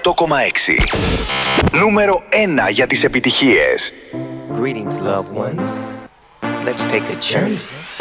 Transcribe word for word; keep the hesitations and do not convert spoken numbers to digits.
οκτώ κόμμα έξι. Νούμερο ένα για τις επιτυχίες. Greetings, loved ones. Let's take a journey.